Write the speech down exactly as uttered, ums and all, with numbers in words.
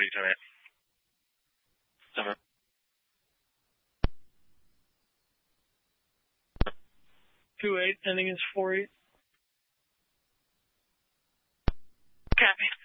What are you doing? Seven. Two eight, ending is four eight. Copy.